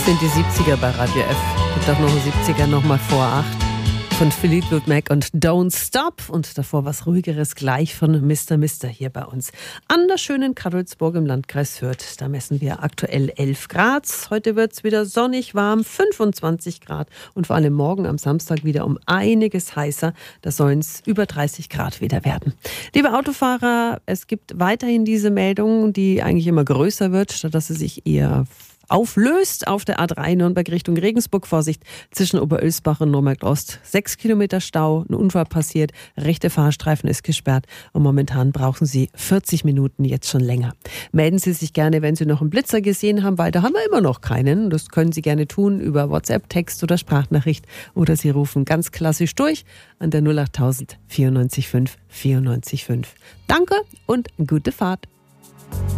Das sind die 70er bei Radio F. Gibt auch noch ein 70er nochmal vor 8 von Fleetwood Mac und Don't Stop. Und davor was Ruhigeres gleich von Mr. Mister hier bei uns. An der schönen Kadolsburg im Landkreis Fürth. Da messen wir aktuell 11 Grad. Heute wird es wieder sonnig warm, 25 Grad. Und vor allem morgen am Samstag wieder um einiges heißer. Da sollen es über 30 Grad wieder werden. Liebe Autofahrer, es gibt weiterhin diese Meldung, die eigentlich immer größer wird, statt dass sie sich eher auflöst auf der A3 Nürnberg Richtung Regensburg. Vorsicht, zwischen Oberölsbach und Nürnberg-Ost. 6 Kilometer Stau, ein Unfall passiert, rechte Fahrstreifen ist gesperrt und momentan brauchen Sie 40 Minuten, jetzt schon länger. Melden Sie sich gerne, wenn Sie noch einen Blitzer gesehen haben, weil da haben wir immer noch keinen. Das können Sie gerne tun über WhatsApp, Text oder Sprachnachricht oder Sie rufen ganz klassisch durch an der 08000 94 5 94 5. Danke und gute Fahrt.